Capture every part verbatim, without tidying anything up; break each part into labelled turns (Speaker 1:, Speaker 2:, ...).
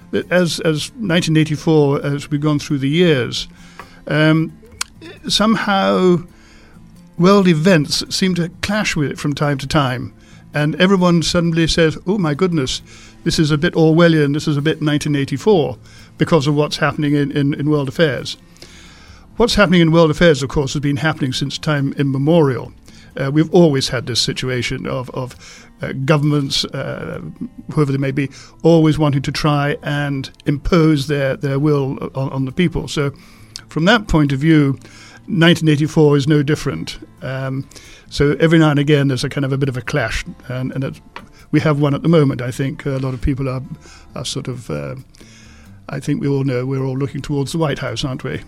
Speaker 1: that as as nineteen eighty-four, as we've gone through the years, um, somehow world events seem to clash with it from time to time, and everyone suddenly says, "Oh my goodness, this is a bit Orwellian. This is a bit nineteen eighty-four," because of what's happening in, in, in world affairs. What's happening in world affairs, of course, has been happening since time immemorial. Uh, we've always had this situation of, of uh, governments, uh, whoever they may be, always wanting to try and impose their, their will on, on the people. So from that point of view, nineteen eighty-four is no different. Um, so every now and again there's a kind of a bit of a clash, and, and it's, we have one at the moment. I think a lot of people are, are sort of, uh, I think we all know we're all looking towards the White House, aren't we?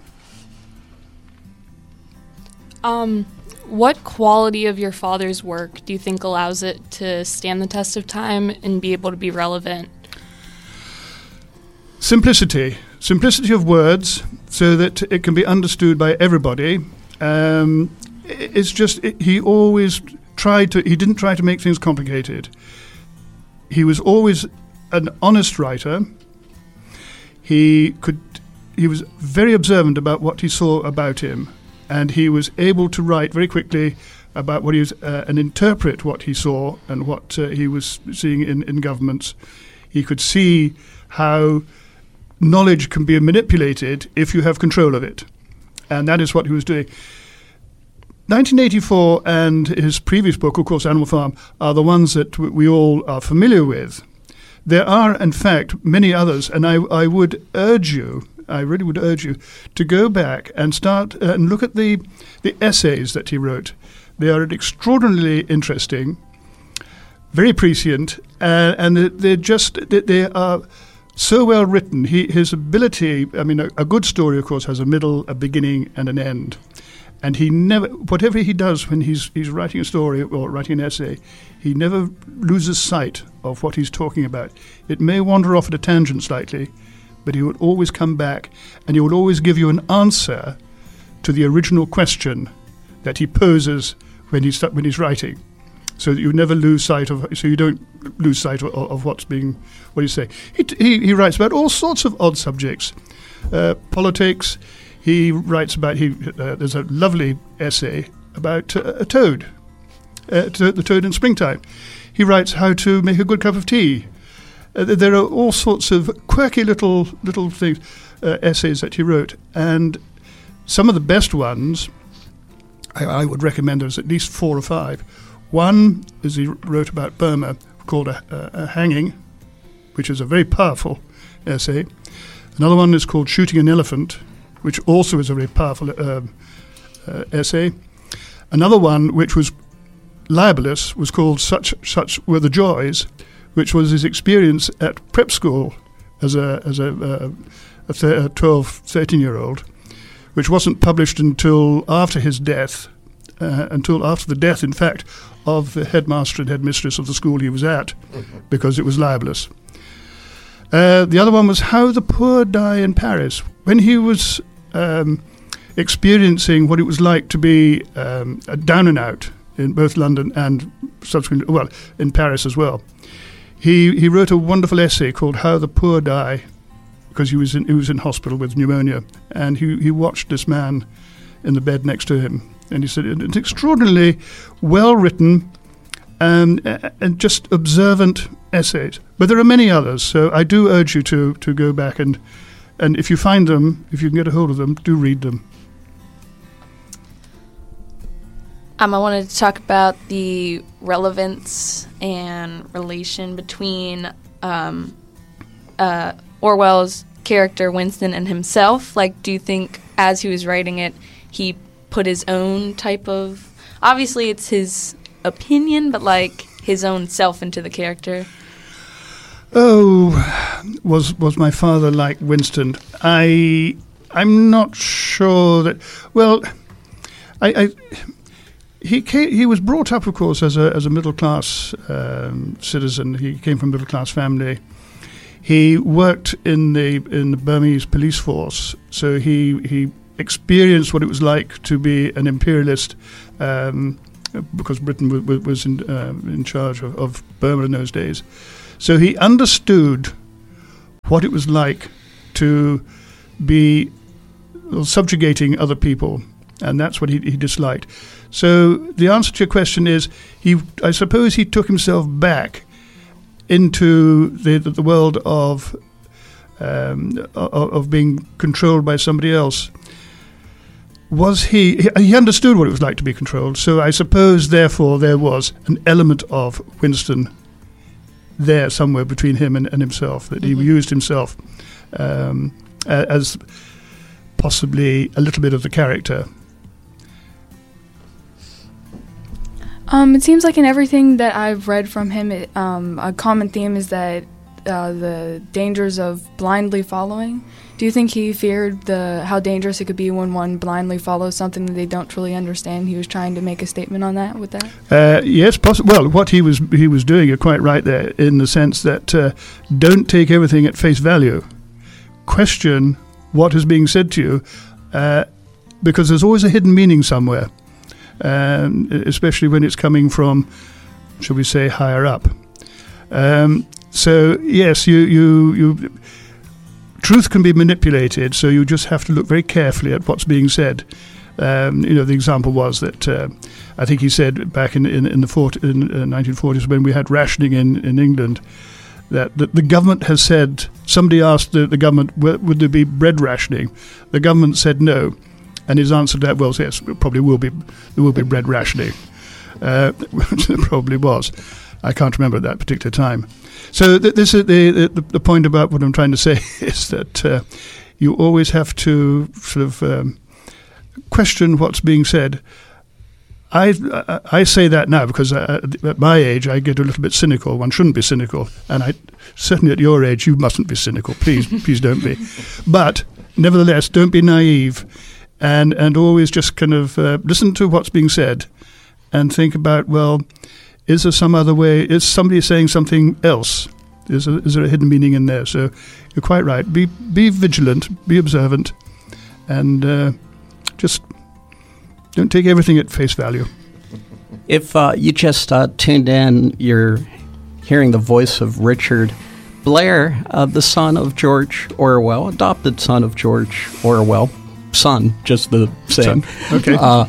Speaker 2: Um... What quality of your father's work do you think allows it to stand the test of time and be able to be relevant?
Speaker 1: Simplicity. Simplicity of words so that it can be understood by everybody. Um, it's just, it, he always tried to, he didn't try to make things complicated. He was always an honest writer. He could, he was very observant about what he saw about him. And he was able to write very quickly about what he was, uh, and interpret what he saw and what uh, he was seeing in, in governments. He could see how knowledge can be manipulated if you have control of it. And that is what he was doing. nineteen eighty-four and his previous book, of course, Animal Farm, are the ones that w- we all are familiar with. There are, in fact, many others, and I, I would urge you, I really would urge you to go back and start uh, and look at the the essays that he wrote. They are extraordinarily interesting, very prescient, uh, and they're just they are so well written. He his ability. I mean, a, a good story, of course, has a middle, a beginning, and an end. And he never, whatever he does when he's he's writing a story or writing an essay, he never loses sight of what he's talking about. It may wander off at a tangent slightly, but he would always come back, and he would always give you an answer to the original question that he poses when he's when he's writing, so that you never lose sight of, so you don't lose sight of, of what's being, what you say. He, he he writes about all sorts of odd subjects, uh, politics. He writes about he. Uh, there's a lovely essay about uh, a toad, uh, to, the toad in springtime. He writes how to make a good cup of tea. Uh, there are all sorts of quirky little little things, uh, essays that he wrote, and some of the best ones, I, I would recommend. There's at least four or five. One is he wrote about Burma, called a, a, a Hanging, which is a very powerful essay. Another one is called Shooting an Elephant, which also is a very powerful uh, uh, essay. Another one, which was libelous, was called Such Such Were the Joys, which was his experience at prep school as a as a, uh, a, th- a twelve, thirteen-year-old, which wasn't published until after his death, uh, until after the death, in fact, of the headmaster and headmistress of the school he was at, mm-hmm. because it was libelous. Uh, the other one was How the Poor Die in Paris. When he was um, experiencing what it was like to be um, down and out in both London and subsequently, well, in Paris as well. He he wrote a wonderful essay called How the Poor Die, because he was in he was in hospital with pneumonia, and he, he watched this man in the bed next to him, and he said it's extraordinarily well written and and just observant essays. But there are many others, so I do urge you to to go back and and if you find them, if you can get a hold of them, do read them.
Speaker 2: Um, I wanted to talk about the relevance and relation between um, uh, Orwell's character Winston and himself. Like, do you think as he was writing it, he put his own type of, obviously it's his opinion, but like his own self into the character?
Speaker 1: Oh, was was my father like Winston? I I'm not sure that. Well, I. I He came, he was brought up, of course, as a as a middle class um, citizen. He came from a middle class family. He worked in the in the Burmese police force, so he he experienced what it was like to be an imperialist, um, because Britain was, was in uh, in charge of, of Burma in those days. So he understood what it was like to be well, subjugating other people, and that's what he, he disliked. So the answer to your question is, he, I suppose he took himself back into the the world of um, of, of being controlled by somebody else. Was he? He understood what it was like to be controlled. So I suppose, therefore, there was an element of Winston there somewhere between him and, and himself, that mm-hmm. he used himself um, as possibly a little bit of the character.
Speaker 3: Um, it seems like in everything that I've read from him, it, um, a common theme is that uh, the dangers of blindly following. Do you think he feared the how dangerous it could be when one blindly follows something that they don't truly understand? He was trying to make a statement on that with that?
Speaker 1: Uh, yes, poss- well, what he was he was doing, you're quite right there, in the sense that uh, don't take everything at face value. Question what is being said to you, uh, because there's always a hidden meaning somewhere, um, especially when it's coming from, shall we say, higher up. Um, so, yes, you... you, you truth can be manipulated, so you just have to look very carefully at what's being said. Um, you know, the example was that uh, I think he said back in in, in the fort, in, uh, nineteen forties when we had rationing in, in England, that, that the government has said, somebody asked the, the government, would there be bread rationing? The government said no, and his answer to that was, yes, probably will be, there will be bread rationing, uh, which there probably was. I can't remember at that particular time. So th- this is the, the the point about what I'm trying to say is that uh, you always have to sort of um, question what's being said. I, I I say that now because I, at my age I get a little bit cynical. One shouldn't be cynical, and I certainly at your age you mustn't be cynical. Please, please don't be. But nevertheless, don't be naive, and and always just kind of uh, listen to what's being said, and think about, well, is there some other way? Is somebody saying something else? Is there, is there a hidden meaning in there? So you're quite right. Be be vigilant, be observant, and uh, just don't take everything at face value.
Speaker 4: If uh, you just uh, tuned in, you're hearing the voice of Richard Blair, uh, the son of George Orwell, adopted son of George Orwell. Son, just the same.
Speaker 1: Son. Okay.
Speaker 4: Uh,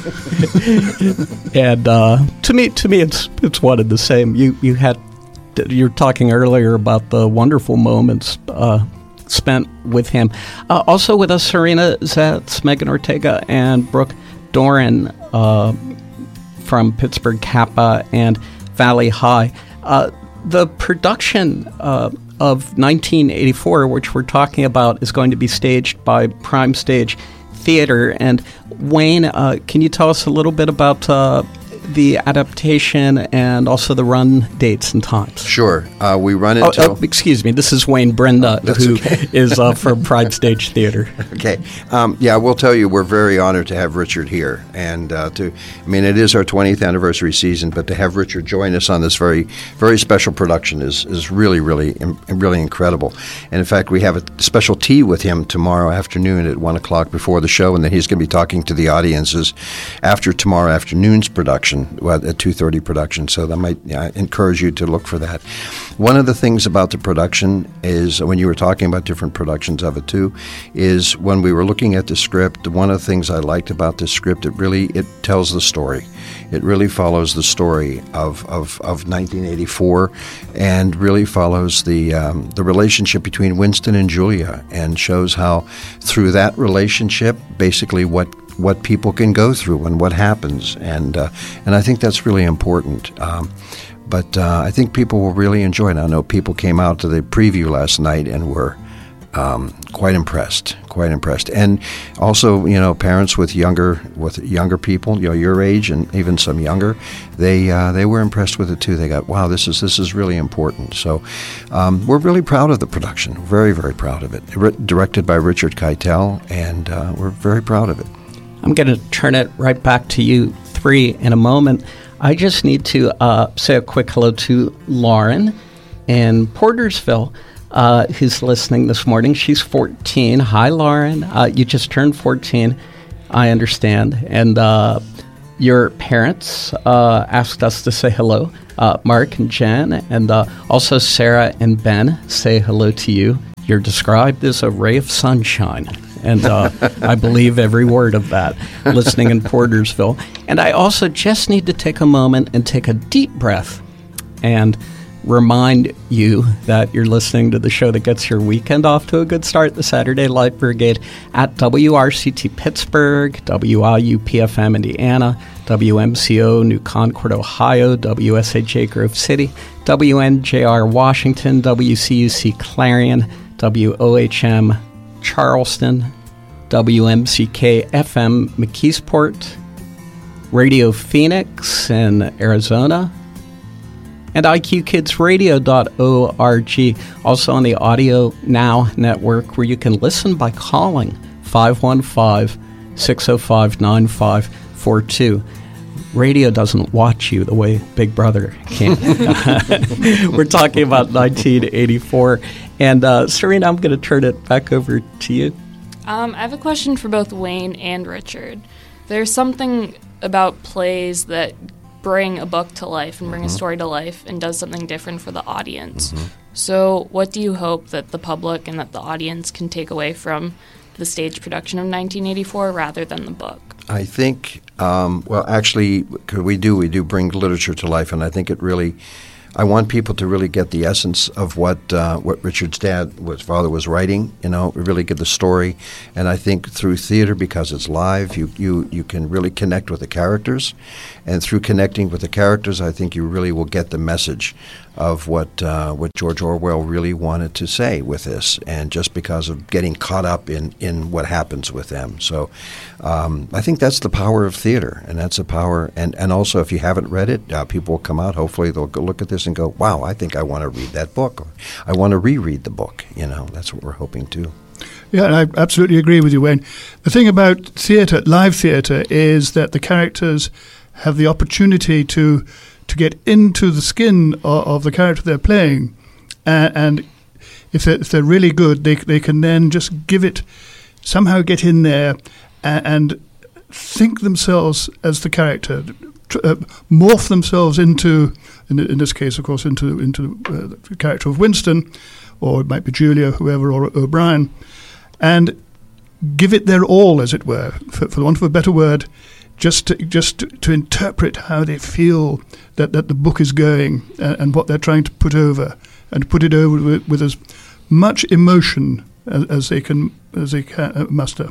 Speaker 4: and uh, to me, to me, it's it's one and the same. You you had you're talking earlier about the wonderful moments uh, spent with him. Uh, also with us, Serena Zetz, Megan Ortega, and Brooke Doran uh, from Pittsburgh Kappa and Valley High. Uh, the production Uh, of nineteen eighty-four, which we're talking about, is going to be staged by Prime Stage Theater. And Wayne, uh, can you tell us a little bit about uh, the adaptation and also the run dates and times?
Speaker 5: Sure. Uh, we run
Speaker 4: oh,
Speaker 5: until...
Speaker 4: Oh, excuse me. This is Wayne Brenda,
Speaker 5: oh,
Speaker 4: who
Speaker 5: okay.
Speaker 4: is uh, from Prime Stage Theater.
Speaker 5: Okay. Um, yeah, we'll tell you, we're very honored to have Richard here. And uh, to, I mean, it is our twentieth anniversary season, but to have Richard join us on this very, very special production is, is really, really, really incredible. And in fact, we have a special tea with him tomorrow afternoon at one o'clock before the show, and then he's going to be talking to the audiences after tomorrow afternoon's production, well, at two thirty production. So that might yeah, encourage you to look for that. One of the things about the production is, when you were talking about different productions of it too, is when we were looking at the script, one of the things I liked about this script, it really, it tells the story. It really follows the story of, of, of nineteen eighty-four, and really follows the um, the relationship between Winston and Julia, and shows how through that relationship, basically what what people can go through and what happens, and uh, and I think that's really important. Um, but uh, I think people will really enjoy it. I know people came out to the preview last night and were um, quite impressed, quite impressed. And also, you know, parents with younger with younger people, you know, your age and even some younger, they uh, they were impressed with it too. They got, wow, this is this is really important. So um, we're really proud of the production. Very, very proud of it. R- directed by Richard Keitel, and uh, we're very proud of it.
Speaker 4: I'm going to turn it right back to you three in a moment. I just need to uh, say a quick hello to Lauren in Portersville, uh, who's listening this morning. She's fourteen. Hi, Lauren. Uh, you just turned fourteen, I understand. And uh, your parents uh, asked us to say hello. Uh, Mark and Jen, and uh, also Sarah and Ben say hello to you You're described as a ray of sunshine, and uh, I believe every word of that, listening in Portersville. And I also just need to take a moment and take a deep breath and remind you that you're listening to the show that gets your weekend off to a good start, the Saturday Light Brigade, at W R C T Pittsburgh, W I U P F M Indiana, W M C O New Concord, Ohio, W S A J Grove City, W N J R Washington, W C U C Clarion, W O H M Charleston, W M C K F M McKeesport, Radio Phoenix in Arizona, and I Q Kids Radio dot org, also on the Audio Now network, where you can listen by calling five one five, six oh five, nine five four two. Radio doesn't watch you the way Big Brother can. We're talking about nineteen eighty-four. And uh, Serena, I'm going to turn it back over to you.
Speaker 6: Um, I have a question for both Wayne and Richard. There's something about plays that bring a book to life and bring mm-hmm. a story to life and does something different for the audience. Mm-hmm. So what do you hope that the public and that the audience can take away from the stage production of nineteen eighty-four rather than the book?
Speaker 5: I think, um, well, actually, we do. We do bring literature to life, and I think it really, I want people to really get the essence of what uh, what Richard's dad, his father was writing, you know, really get the story. And I think through theater, because it's live, you, you, you can really connect with the characters. And through connecting with the characters, I think you really will get the message of what uh, what George Orwell really wanted to say with this, and just because of getting caught up in, in what happens with them. So um, I think that's the power of theater, and that's the power. And, and also, if you haven't read it, uh, people will come out. Hopefully they'll go look at this and go, wow, I think I want to read that book. Or, I want to reread the book. You know, that's what we're hoping to.
Speaker 1: Yeah, and I absolutely agree with you, Wayne. The thing about theatre, live theatre, is that the characters have the opportunity to to get into the skin of, of the character they're playing, uh, and if they're, if they're really good, they they can then just give it, somehow get in there and, and think themselves as the character, tr- uh, morph themselves into, in, in this case, of course, into into uh, the character of Winston, or it might be Julia, whoever, or O'Brien, and give it their all, as it were, for, for the want of a better word. Just to, just to, to interpret how they feel that, that the book is going, uh, and what they're trying to put over, and put it over with, with as much emotion as, as they can as they can uh, muster.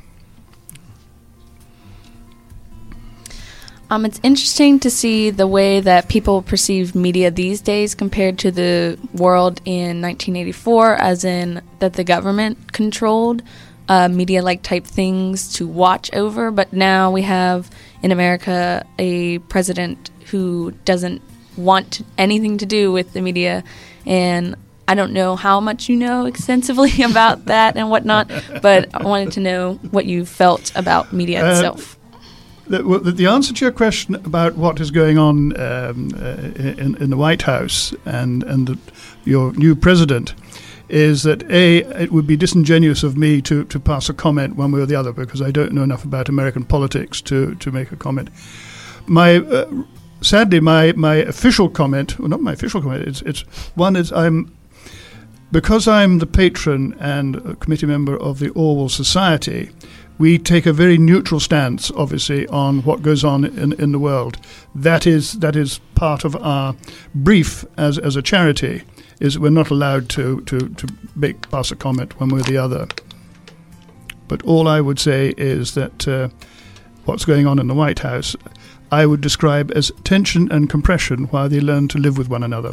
Speaker 2: Um, it's interesting to see the way that people perceive media these days compared to the world in nineteen eighty-four, as in that the government controlled Uh, media-like type things to watch over, but now we have in America a president who doesn't want anything to do with the media, and I don't know how much you know extensively about that and whatnot, but I wanted to know what you felt about media
Speaker 1: uh,
Speaker 2: itself.
Speaker 1: The, well, the, the answer to your question about what is going on um, uh, in, in the White House and, and the, your new president is that, A, it would be disingenuous of me to, to pass a comment one way or the other, because I don't know enough about American politics to, to make a comment. My uh, sadly, my, my official comment, well, not my official comment, it's, it's one is I'm, because I'm the patron and a committee member of the Orwell Society, we take a very neutral stance, obviously, on what goes on in, in the world. That is that is part of our brief as as a charity, is we're not allowed to, to, to make, pass a comment one way or the other. But all I would say is that uh, what's going on in the White House, I would describe as tension and compression while they learn to live with one another.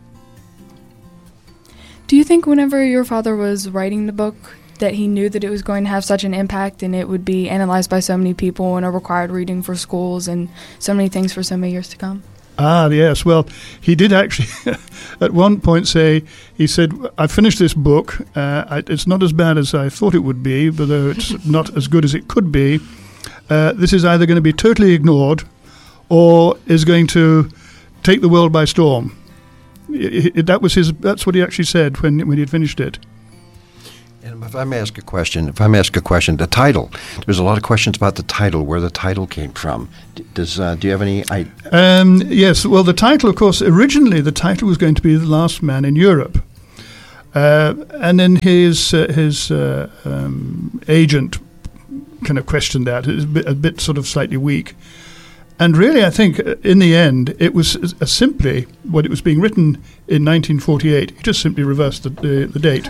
Speaker 3: Do you think whenever your father was writing the book that he knew that it was going to have such an impact and it would be analyzed by so many people and a required reading for schools and so many things for so many years to come?
Speaker 1: Ah, yes. Well, he did actually at one point say, he said, I finished this book. Uh, I, it's not as bad as I thought it would be, but though it's not as good as it could be. Uh, this is either going to be totally ignored or is going to take the world by storm. It, it, that was his. That's what he actually said when when he had finished it.
Speaker 5: And if I may ask a question, if I may ask a question, the title. There's a lot of questions about the title, where the title came from. Does uh, do you have any? I-
Speaker 1: um, yes. Well, the title, of course, originally the title was going to be The Last Man in Europe, Uh, and then his uh, his uh, um, agent kind of questioned that. It was a bit, a bit sort of slightly weak. And really, I think, uh, in the end, it was uh, simply, when it was being written in nineteen forty-eight, he just simply reversed the, the, the date.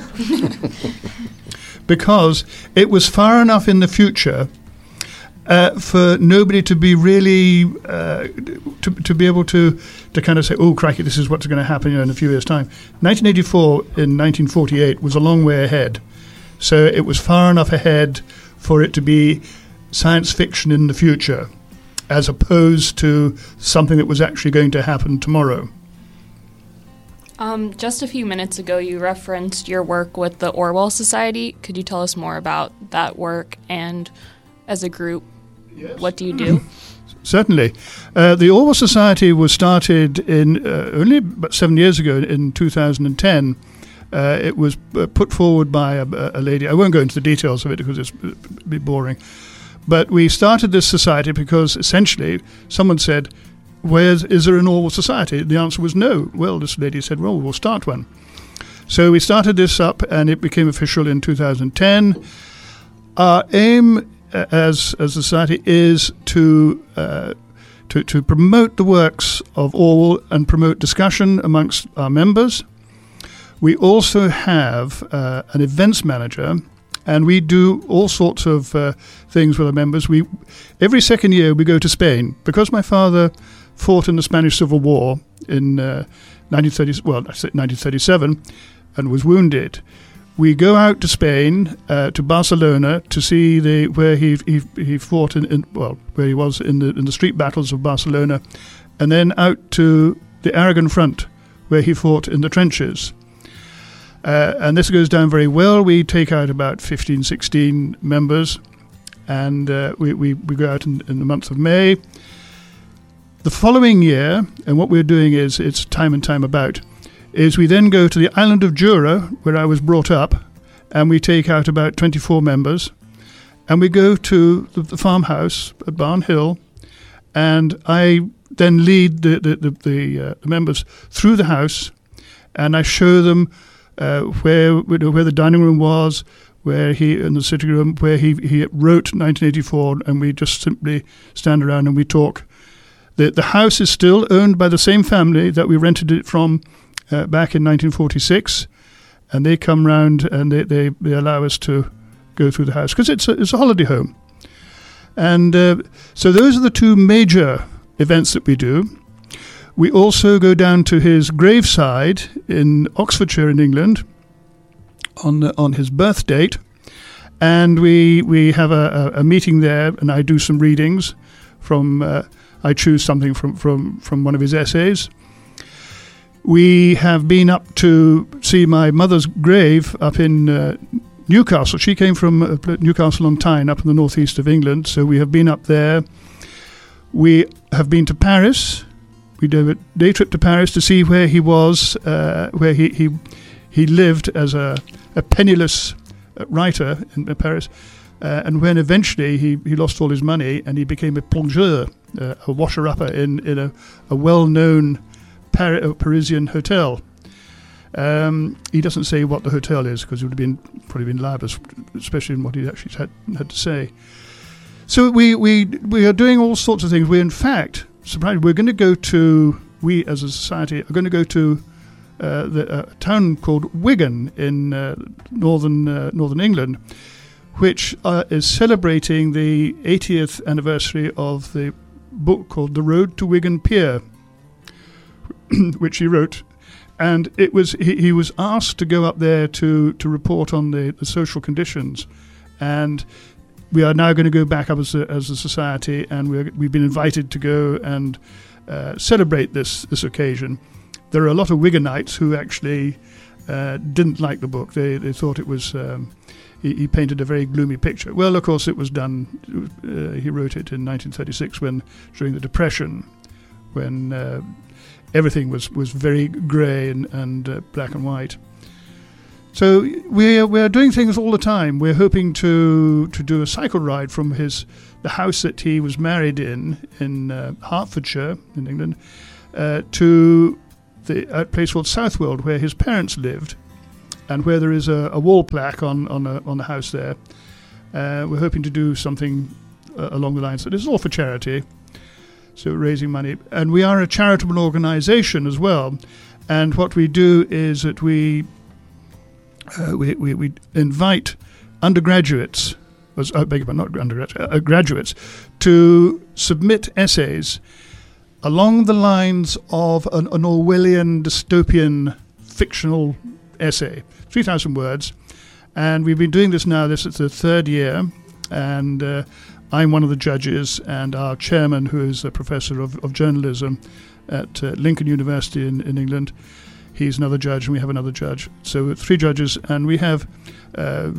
Speaker 1: Because it was far enough in the future uh, for nobody to be really, uh, to, to be able to, to kind of say, oh, crikey, this is what's going to happen, you know, in a few years' time. nineteen eighty-four in nineteen forty-eight was a long way ahead. So it was far enough ahead for it to be science fiction in the future, as opposed to something that was actually going to happen tomorrow.
Speaker 6: Um, just a few minutes ago, you referenced your work with the Orwell Society. Could you tell us more about that work and, as a group, yes. what do you do?
Speaker 1: Certainly. Uh, the Orwell Society was started in uh, only about seven years ago, in two thousand ten. Uh, it was uh, put forward by a, a lady. I won't go into the details of it because it's a bit boring. But we started this society because essentially someone said, Where's, is there an Orwell Society? The answer was no. Well, this lady said, well, we'll start one. So we started this up, and it became official in two thousand ten. Our aim uh, as, as a society is to, uh, to, to promote the works of Orwell and promote discussion amongst our members. We also have uh, an events manager, and we do all sorts of uh, things with our members. We every second year we go to Spain. Because my father fought in the Spanish Civil War in uh, nineteen thirty, well, I said nineteen thirty-seven, and was wounded. We go out to Spain, uh, to Barcelona, to see the where he he, he fought in, in well where he was in the in the street battles of Barcelona, and then out to the Aragon front, where he fought in the trenches. Uh, and this goes down very well. We take out about fifteen, sixteen members, and uh, we, we, we go out in, in the month of May. The following year, and what we're doing is, it's time and time about, is we then go to the island of Jura, where I was brought up, and we take out about twenty-four members, and we go to the, the farmhouse at Barn Hill, and I then lead the, the, the, the, uh, the members through the house, and I show them Uh, where where the dining room was, where he in the sitting room, where he, he wrote nineteen eighty-four, and we just simply stand around and we talk. The the house is still owned by the same family that we rented it from uh, back in nineteen forty-six, and they come round and they, they, they allow us to go through the house because it's a, it's a holiday home. And uh, so those are the two major events that we do. We also go down to his graveside in Oxfordshire in England on uh, on his birth date, and we we have a, a meeting there, and I do some readings from. Uh, I choose something from, from, from one of his essays. We have been up to see my mother's grave up in uh, Newcastle. She came from uh, Newcastle on Tyne, up in the northeast of England, so we have been up there. We have been to Paris. We did a day trip to Paris to see where he was, uh, where he, he he lived as a, a penniless writer in Paris, uh, and when eventually he, he lost all his money and he became a plongeur, uh, a washer-upper in, in a, a well-known Par- Parisian hotel. Um, he doesn't say what the hotel is because it would have been probably been libelous, especially in what he actually had, had to say. So we, we we are doing all sorts of things. We, in fact, surprisingly, we're going to go to, we as a society are going to go to uh, the, uh, a town called Wigan in uh, northern uh, northern England, which uh, is celebrating the eightieth anniversary of the book called The Road to Wigan Pier, which he wrote. And it was he, he was asked to go up there to, to report on the, the social conditions. And we are now going to go back up as a, as a society, and we're, we've been invited to go and uh, celebrate this, this occasion. There are a lot of Wiganites who actually uh, didn't like the book. They they thought it was, um, he, he painted a very gloomy picture. Well, of course, it was done, uh, he wrote it in nineteen thirty-six when during the Depression, when uh, everything was, was very grey and, and uh, black and white. So we're we're doing things all the time. We're hoping to to do a cycle ride from his the house that he was married in in uh, Hertfordshire in England uh, to the a place called Southwold where his parents lived, and where there is a, a wall plaque on on, a, on the house there, uh, we're hoping to do something uh, along the lines. So this is all for charity, so raising money, and we are a charitable organisation as well. And what we do is that we uh, we, we we invite undergraduates, was I beg your pardon, not undergraduates, uh, graduates, to submit essays along the lines of an, an Orwellian dystopian fictional essay, three thousand words. And we've been doing this now, this is the third year, and uh, I'm one of the judges, and our chairman, who is a professor of, of journalism at uh, Lincoln University in, in England, he's another judge, and we have another judge. So three judges, and we have uh,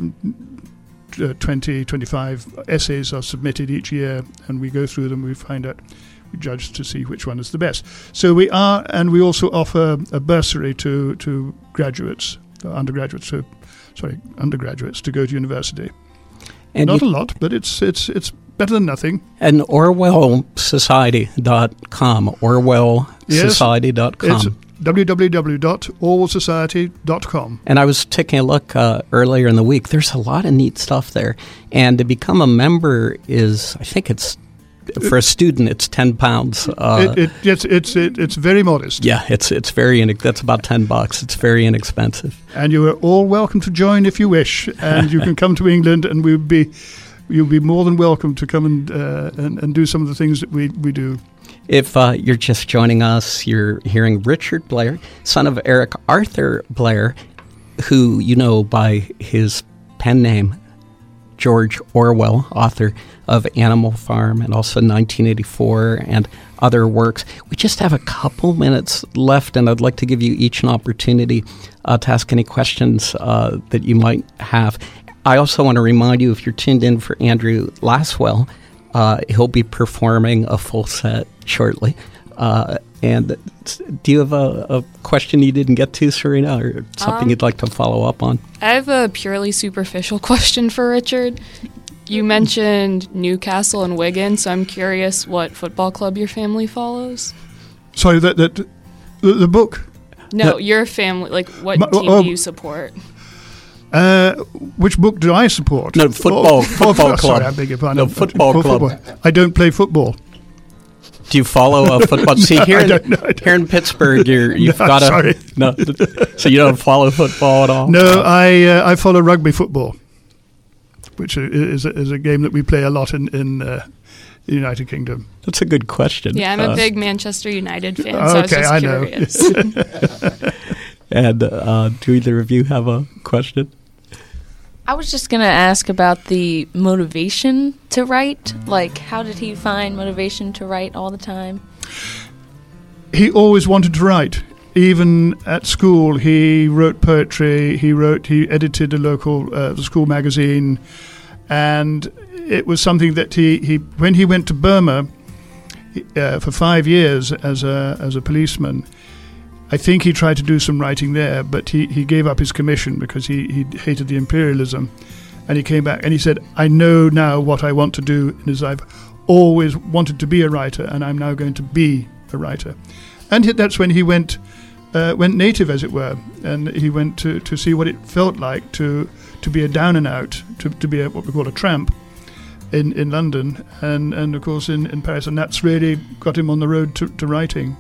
Speaker 1: twenty, twenty-five essays are submitted each year, and we go through them, we find out, we judge to see which one is the best. So we are, and we also offer a bursary to, to graduates, undergraduates, so, sorry, undergraduates to go to university.
Speaker 4: And
Speaker 1: Not
Speaker 4: you,
Speaker 1: a lot, but it's it's it's better than nothing.
Speaker 4: And orwell society dot com, orwell society dot com.
Speaker 1: Yes, it's w w w dot orwell society dot com.
Speaker 4: And I was taking a look uh, earlier in the week. There's a lot of neat stuff there. And to become a member is, I think it's, for a student, it's ten pounds. Uh,
Speaker 1: it, it, it's it's it, it's very modest.
Speaker 4: Yeah, it's it's very, in, that's about ten bucks. It's very inexpensive.
Speaker 1: And you are all welcome to join if you wish. And you can come to England, and we'll be, you'll be more than welcome to come and, uh, and, and do some of the things that we, we do.
Speaker 4: If uh, you're just joining us, you're hearing Richard Blair, son of Eric Arthur Blair, who you know by his pen name, George Orwell, author of Animal Farm and also nineteen eighty-four and other works. We just have a couple minutes left, and I'd like to give you each an opportunity uh, to ask any questions uh, that you might have. I also want to remind you, if you're tuned in for Andrew Laswell, uh, he'll be performing a full set shortly. Uh, and do you have a, a question you didn't get to, Serena, or something um, you'd like to follow up on?
Speaker 6: I have a purely superficial question for Richard. You mentioned Newcastle and Wigan, so I'm curious what football club your family follows.
Speaker 1: Sorry, that that the, the book?
Speaker 6: No,
Speaker 1: that,
Speaker 6: your family. Like, what
Speaker 1: my,
Speaker 6: team
Speaker 1: uh,
Speaker 6: do you support?
Speaker 1: Uh, which book do I support?
Speaker 4: No, football,
Speaker 1: oh,
Speaker 4: football
Speaker 1: oh,
Speaker 4: club.
Speaker 1: Sorry, I beg your pardon.
Speaker 4: No, football
Speaker 1: For,
Speaker 4: club.
Speaker 1: Football. I don't play football.
Speaker 4: Do you follow uh, football? See,
Speaker 1: no,
Speaker 4: here,
Speaker 1: I
Speaker 4: in,
Speaker 1: don't, no, I don't.
Speaker 4: here in Pittsburgh, you're, you've
Speaker 1: no,
Speaker 4: got to...
Speaker 1: Sorry.
Speaker 4: No, so you don't follow football at all?
Speaker 1: No, I uh, I follow rugby football, which is a, is a game that we play a lot in, in uh, the United Kingdom.
Speaker 4: That's a good question.
Speaker 6: Yeah, I'm a
Speaker 4: uh,
Speaker 6: big Manchester United fan,
Speaker 1: okay,
Speaker 6: so I was just
Speaker 1: I
Speaker 6: curious.
Speaker 1: know.
Speaker 4: And uh, do either of you have a question?
Speaker 2: I was just going to ask about the motivation to write. Like, how did he find motivation to write all the time?
Speaker 1: He always wanted to write. Even at school, he wrote poetry. He wrote. He edited a local uh, school magazine, and it was something that he, he when he went to Burma uh, for five years as a as a policeman. I think he tried to do some writing there, but he, he gave up his commission because he, he hated the imperialism. And he came back and he said, I know now what I want to do, and I've always wanted to be a writer, and I'm now going to be a writer. And that's when he went uh, went native, as it were, and he went to, to see what it felt like to to be a down and out, to, to be a, what we call a tramp in, in London, and, and of course in, in Paris. And that's really got him on the road to, to writing.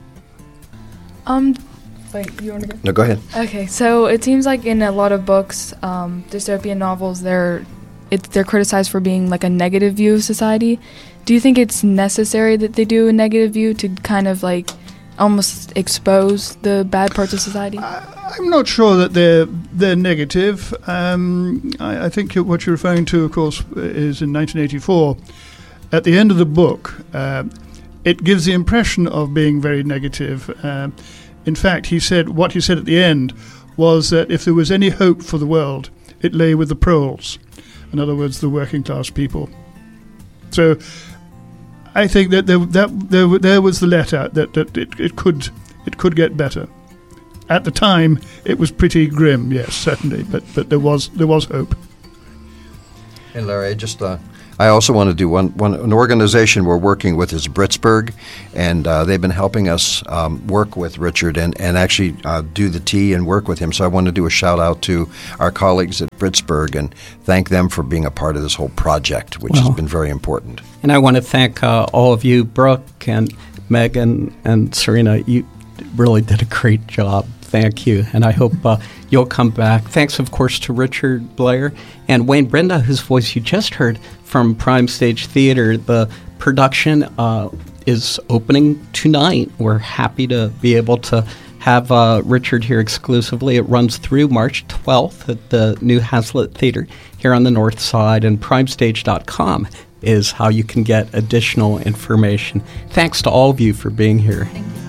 Speaker 3: Um, wait, you want to go?
Speaker 5: No, go ahead.
Speaker 3: Okay, so it seems like in a lot of books, um, dystopian novels, they're it, they're criticized for being like a negative view of society. Do you think it's necessary that they do a negative view to kind of like almost expose the bad parts of society?
Speaker 1: I, I'm not sure that they're they're negative. Um, I, I think what you're referring to, of course, is in nineteen eighty-four. At the end of the book, uh, it gives the impression of being very negative. Uh, in fact, he said what he said at the end was that if there was any hope for the world, it lay with the proles. In other words, the working class people. So I think that there that there, there was the let out that, that it, it could it could get better. At the time, it was pretty grim, yes, certainly, but but there was there was hope.
Speaker 5: Hey, Larry, I just uh, I also want to do one, one an organization we're working with is Britsburg, and uh, they've been helping us um, work with Richard and, and actually uh, do the tea and work with him. So I want to do a shout out to our colleagues at Britsburg and thank them for being a part of this whole project, which
Speaker 4: well,
Speaker 5: has been very important.
Speaker 4: And I want to thank uh, all of you, Brooke and Megan and Serena. You really did a great job. Thank you. And I hope uh, you'll come back. Thanks, of course, to Richard Blair and Wayne Brenda, whose voice you just heard from Prime Stage Theater. The production uh, is opening tonight. We're happy to be able to have uh, Richard here exclusively. It runs through March twelfth at the New Hazlitt Theater here on the North Side, and primestage dot com is how you can get additional information. Thanks to all of you for being here.
Speaker 2: Thank you.